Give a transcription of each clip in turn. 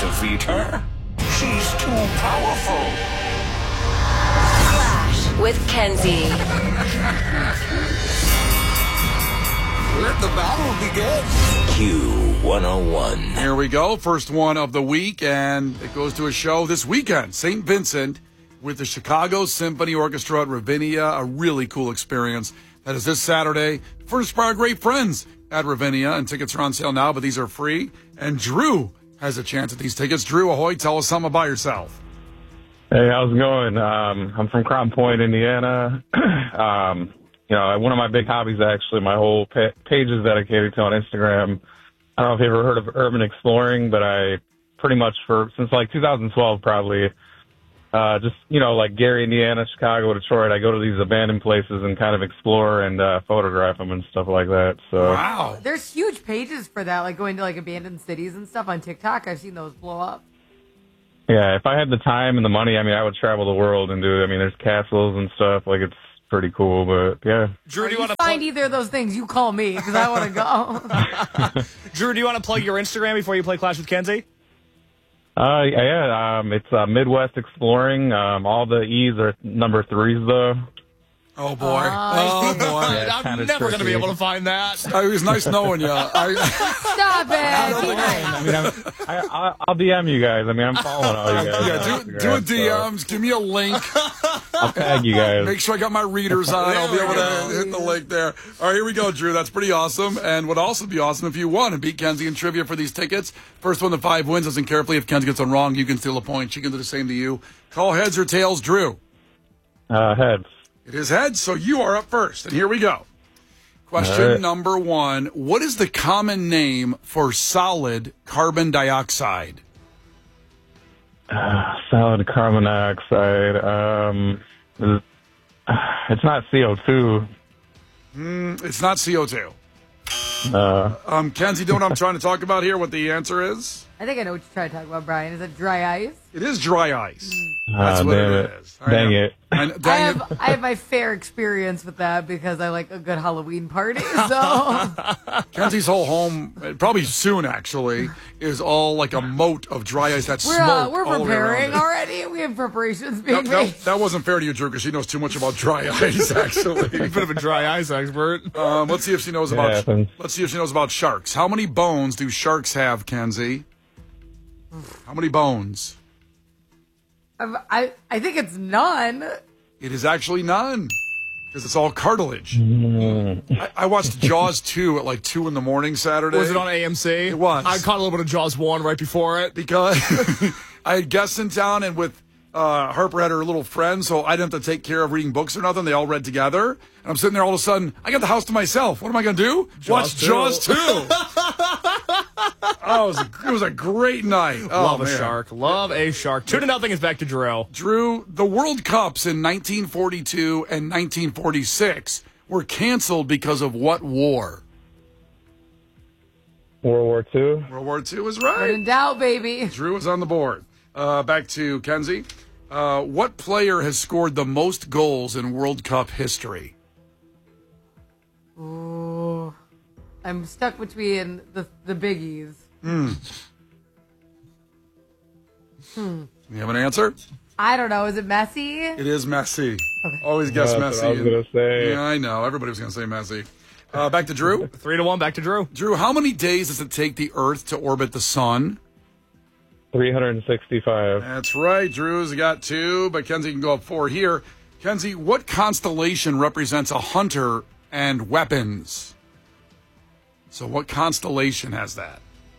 defeat her. She's too powerful. Clash with Kenzie. Let the battle begin. Q101. Here we go. First one of the week, and it goes to a show this weekend. St. Vincent with the Chicago Symphony Orchestra at Ravinia. A really cool experience. That is this Saturday. First for our great friends at Ravinia, and tickets are on sale now, but these are free. And Drew has a chance at these tickets. Drew, ahoy, tell us something about yourself. Hey, how's it going? I'm from Crown Point, Indiana. One of my big hobbies, actually, my whole page is dedicated to on Instagram. I don't know if you've ever heard of urban exploring, but I pretty much since like 2012 probably, like Gary, Indiana, Chicago, Detroit, I go to these abandoned places and kind of explore and photograph them and stuff like that. So Wow. There's huge pages for that, like going to like abandoned cities and stuff on TikTok. I've seen those blow up. yeah, if I had the time and the money, I would travel the world and do it. There's castles and stuff, like it's pretty cool, but yeah. Drew, do you You want to find either of those things, you call me because I want to go. Drew, do you want to plug your Instagram before you play Clash with Kenzie? It's Midwest Exploring. All the E's are number 3s, though. Oh, boy. Oh, boy. Yeah, it's I'm kinda never going to be tricky. able to find that. It was nice knowing you. Stop it. I'll DM you guys. I'm following all you guys. Yeah, on do a Instagram, so DMs. Give me a link. I'll tag you guys. Make sure I got my readers on. I'll be able to hit the link there. All right, here we go, Drew. That's pretty awesome. And would also be awesome if you won and beat Kenzie in trivia for these tickets. First one to 5 wins. Listen carefully. If Kenzie gets one wrong, you can steal a point. She can do the same to you. Call heads or tails, Drew. Heads. It is heads, so you are up first. And here we go. Question right. number 1. What is the common name for solid carbon dioxide? Solid carbon dioxide. It's not CO2. It's not CO2. Kenzie, do you know what I'm trying to talk about here, what the answer is? I think I know what you're trying to talk about, Brian. Is it dry ice? It is dry ice. That's what damn it it. is. Dang it. I have my fair experience with that because I like a good Halloween party. So Kenzie's whole home, probably soon actually, is all like a moat of dry ice that's smoke. we're all the way around preparing it. already. We have preparations being No, made. that wasn't fair to you, Drew, because she knows too much about dry ice. Actually, Bit of a dry ice expert. let's see if she knows about. happens. Let's see if she knows about sharks. How many bones do sharks have, Kenzie? How many bones? I think it's none. It is actually none, because it's all cartilage. I watched Jaws 2 at like 2 in the morning Saturday. Was it on AMC? It was. I caught a little bit of Jaws 1 right before it. Because I had guests in town, and with Harper had her little friend, so I didn't have to take care of reading books or nothing. They all read together. And I'm sitting there all of a sudden, I got the house to myself. What am I going to do? Watch Jaws 2. Oh, it was a great night. Love man. a shark. Love a shark. 2-0 is back to Drew. Drew, the World Cups in 1942 and 1946 were canceled because of what war? World War II. World War II was When right. in doubt, baby. Drew is on the board. Back to Kenzie. What player has scored the most goals in World Cup history? Ooh, I'm stuck between the biggies. You have an answer? I don't know. Is it Messi? It is Messi. Always guess That's Messi. what I was going to say. Yeah, I know. Everybody was going to say Messi. Back to Drew. 3-1, back to Drew. Drew, how many days does it take the Earth to orbit the sun? 365. That's right. Drew's got 2, but Kenzie can go up 4 here. Kenzie, what constellation represents a hunter and weapons? So what constellation has that?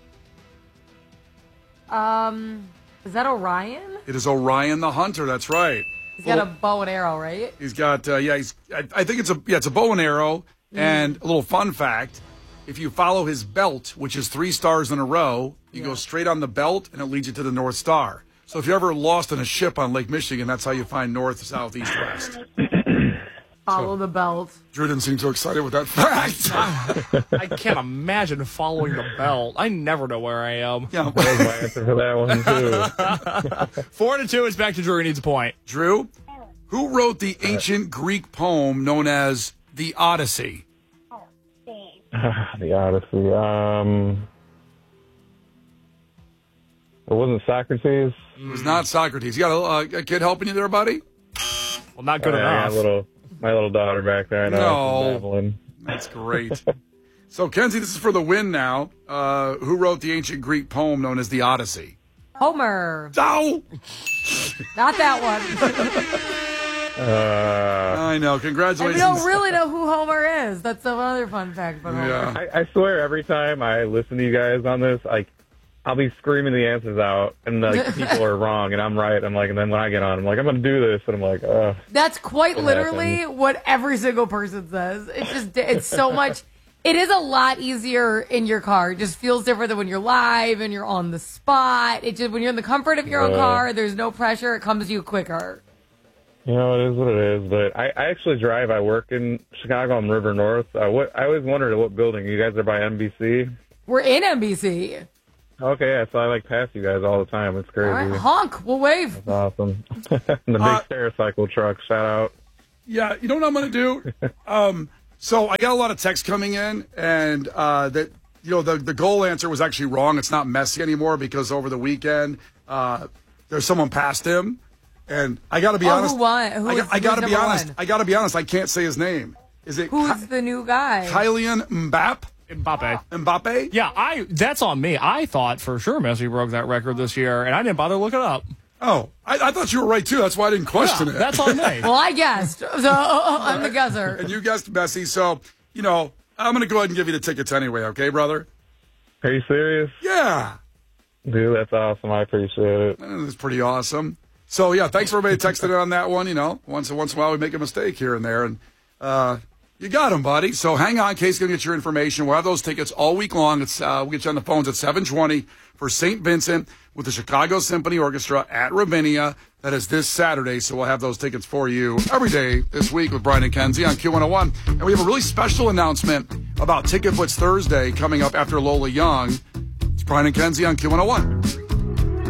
Is that Orion? It is Orion the Hunter. That's right. He's got a bow and arrow, right? He's got, I think it's a bow and arrow. And a little fun fact, if you follow his belt, which is 3 stars in a row, you go straight on the belt and it leads you to the North Star. So if you're ever lost in a ship on Lake Michigan, that's how you find north, south, east, west. Follow the belt. Drew didn't seem so excited with that fact. I can't imagine following the belt. I never know where I am. Yeah. That was my answer for that one, too. 4-2, it's back to Drew. He needs a point. Drew, who wrote the ancient Greek poem known as the Odyssey? The Odyssey. It wasn't Socrates. It was not Socrates. You got a kid helping you there, buddy? Well, not good I enough. got my little daughter back there. I know. No. That's great. So, Kenzie, this is for the win now. Who wrote the ancient Greek poem known as the Odyssey? Homer. Oh! Not that one. I know. And Congratulations. we don't really know who Homer is. That's some other fun fact about Homer. Yeah. I swear, every time I listen to you guys on this, I'll be screaming the answers out, and people are wrong, and I'm right. I'm like, and then when I get on, I'm like, I'm going to do this, and I'm like, oh. That's quite literally what every single person says. It's so much. It is a lot easier in your car. It just feels different than when you're live and you're on the spot. It just when you're in the comfort of your own car, there's no pressure. It comes to you quicker. You know, it is what it is. But I actually drive. I work in Chicago on River North. I always wondered what building. You guys are by NBC? We're in NBC. Okay, yeah, so I pass you guys all the time. It's crazy. All right, honk. We'll wave. That's awesome. The big Stericycle truck. Shout out. Yeah, you know what I'm going to do? So I got a lot of texts coming in, and that the goal answer was actually wrong. It's not Messi anymore because over the weekend there's someone past him, and I got to be honest. Who won? I got to be honest. I got to be honest. I can't say his name. Is it Who's the new guy? Kylian Mbappe? Mbappe. Yeah, that's on me. I thought for sure Messi broke that record this year, and I didn't bother to look it up. Oh, I thought you were right, too. That's why I didn't question it. That's on me. Well, I guessed. So I'm the guesser. And you guessed Messi, so, I'm going to go ahead and give you the tickets anyway, okay, brother? Are you serious? Yeah. Dude, that's awesome. I appreciate it. That's pretty awesome. So, yeah, thanks for everybody texting in on that one. Once in a while we make a mistake here and there. And you got them, buddy. So hang on, Casey's going to get your information. We'll have those tickets all week long. We'll get you on the phones at 7:20 for St. Vincent with the Chicago Symphony Orchestra at Ravinia. That is this Saturday, so we'll have those tickets for you every day this week with Brian and Kenzie on Q101. And we have a really special announcement about Ticket Blitz Thursday coming up after Lola Young. It's Brian and Kenzie on Q101.